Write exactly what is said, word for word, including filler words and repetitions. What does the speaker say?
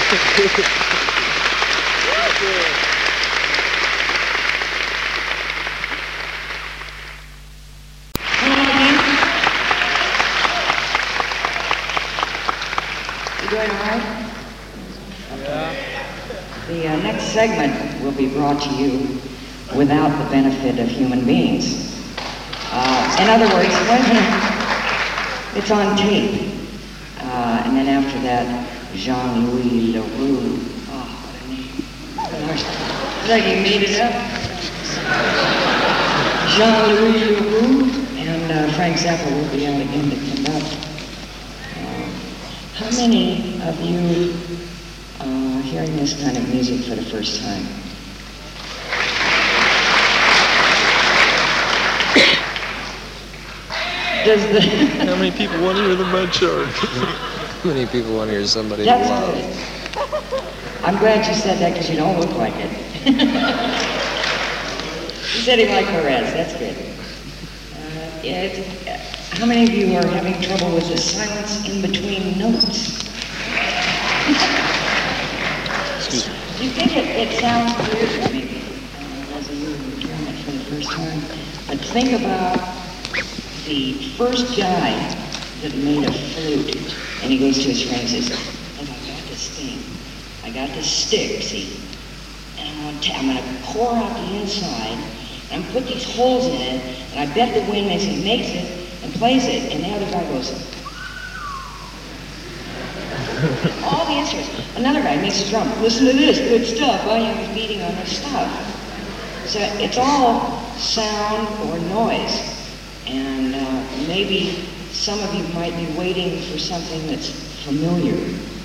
Doing all right? Yeah. The uh, next segment will be brought to you without the benefit of human beings. Uh, in other words, it's on tape. Uh, and then after that, Jean-Louis Leroux. Oh, what a name. It's like he made it up. Jean-Louis Leroux and uh, Frank Zappa will be out again to conduct. How many of you uh, hearing this kind of music for the first time? Does the How many people want to hear the Mud Shark? How many people want to hear somebody That's loud? good. I'm glad you said that because you don't look like it. You said him like Perez. That's good. Uh, yeah, it's, uh, how many of you are having trouble with the silence in between notes? Excuse me. Do you think it, it sounds weird maybe uh, as you were hearing it for the first time? But think about the first guy that made a flute, and he goes to his friend and says, "Look, I got this thing. I got this stick, see? And I'm gonna, ta- I'm gonna pour out the inside, and I'm gonna put these holes in it, and I bet the wind as he makes it and plays it." And the other guy goes, all the instruments. Another guy makes a drum. "Listen to this, good stuff." Well, he was beating on his stuff. So it's all sound or noise. And uh, maybe some of you might be waiting for something that's familiar.